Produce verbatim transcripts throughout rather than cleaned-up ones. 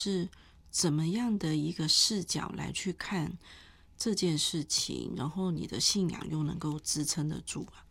是怎么样的一个视角来去看这件事情，然后你的信仰又能够支撑得住啊？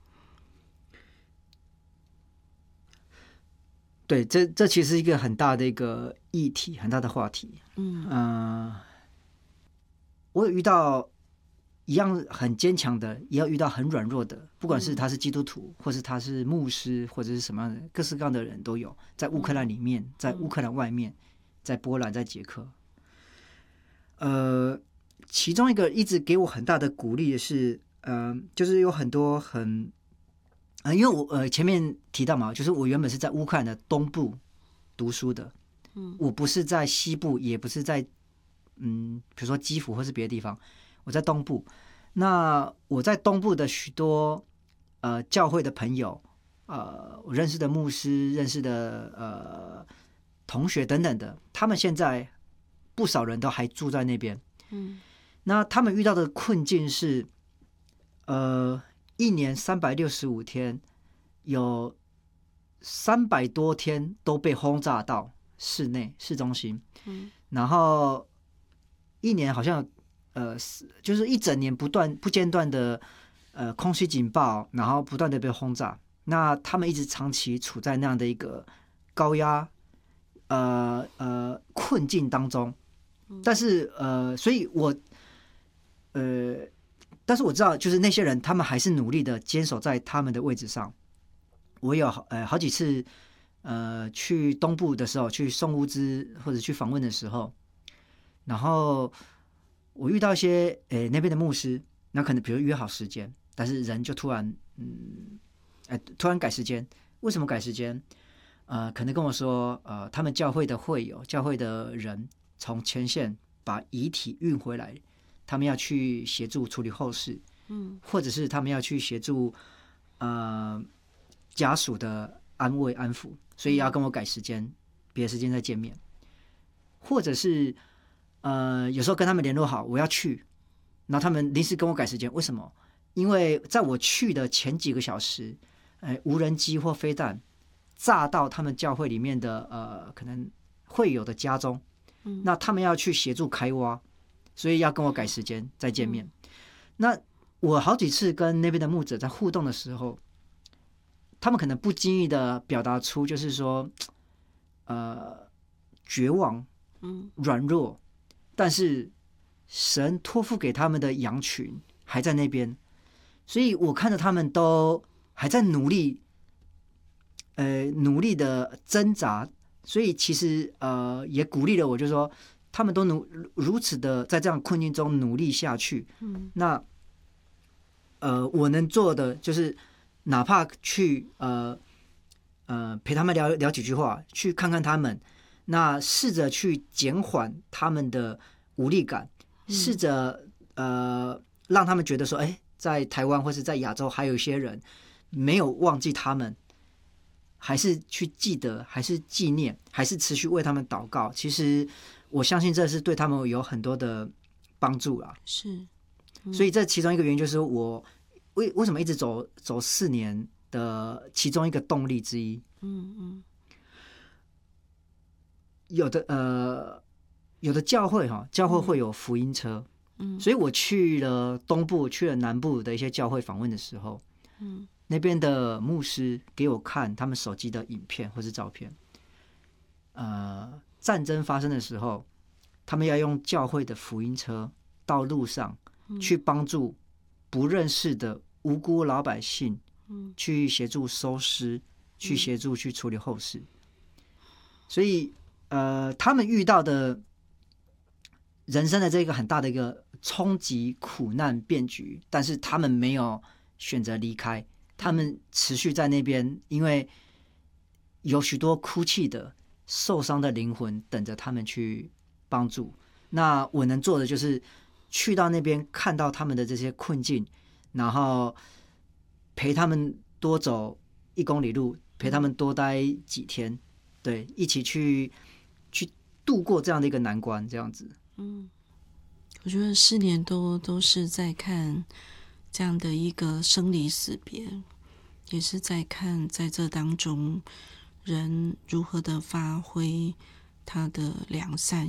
对，这这其实是一个很大的一个议题，很大的话题。 嗯嗯、我有遇到一样很坚强的，也有遇到很软弱的，不管是他是基督徒，或是他是牧师，或者是什么样的，各式各样的人都有，在乌克兰里面，在乌克兰外面，在波兰，在捷克。呃，其中一个一直给我很大的鼓励的是，呃，就是有很多很，呃，因为我呃前面提到嘛，就是我原本是在乌克兰的东部读书的， 嗯我不是在西部，也不是在嗯，比如说基辅或是别的地方，我在东部。那我在东部的许多呃教会的朋友，呃，我认识的牧师、认识的呃同学等等的，他们现在不少人都还住在那边。 嗯那他们遇到的困境是，呃，一年三百六十五天，有三百多天都被轰炸到市内市中心， 嗯然后一年好像呃，就是一整年不断不间断的呃空袭警报，然后不断的被轰炸。那他们一直长期处在那样的一个高压呃呃困境当中。但是呃，所以我呃，但是我知道，就是那些人他们还是努力的坚守在他们的位置上。我有呃好几次呃去东部的时候，去送物资或者去访问的时候，然后我遇到一些诶那边的牧师，那可能比如约好时间，但是人就突然嗯，哎、突然改时间。为什么改时间？呃，可能跟我说，呃，他们教会的会友、教会的人从前线把遗体运回来，他们要去协助处理后事， 嗯或者是他们要去协助呃家属的安慰安抚，所以要跟我改时间，别的时间再见面，或者是呃有时候跟他们联络好我要去，然后他们临时跟我改时间，为什么？因为在我去的前几个小时，呃，无人机或飞弹炸到他们教会里面的呃可能会友的家中， 嗯那他们要去协助开挖，所以要跟我改时间再见面。那我好几次跟那边的牧者在互动的时候，他们可能不经意的表达出就是说，呃，绝望、 嗯软弱，但是神托付给他们的羊群还在那边，所以我看着他们都还在努力，呃，努力的挣扎，所以其实呃也鼓励了我，就是说他们都努如此的在这样困境中努力下去。 嗯那呃，我能做的就是哪怕去呃呃陪他们聊聊几句话，去看看他们，那试着去减缓他们的无力感，试着呃让他们觉得说，哎，在台湾或是在亚洲还有一些人没有忘记他们，还是去记得，还是纪念，还是持续为他们祷告。其实我相信这是对他们有很多的帮助啦。 是所以这其中一个原因就是我为为什么一直走走四年的其中一个动力之一。 嗯嗯有的呃，有的教会哈，教会会有福音车， 嗯所以我去了东部、去了南部的一些教会访问的时候， 嗯那边的牧师给我看他们手机的影片或是照片。呃，战争发生的时候，他们要用教会的福音车到路上去帮助不认识的无辜老百姓， 嗯去协助收尸，去协助去处理后事。所以，呃，他们遇到的人生的这个很大的一个冲击、苦难、变局，但是他们没有选择离开，他们持续在那边，因为有许多哭泣的、受伤的灵魂等着他们去帮助。那我能做的就是去到那边，看到他们的这些困境，然后陪他们多走一公里路，陪他们多待几天，对，一起去去度过这样的一个难关，这样子。 嗯，我觉得四年多都是在看这样的一个生离死别，也是在看在这当中人如何的发挥他的良善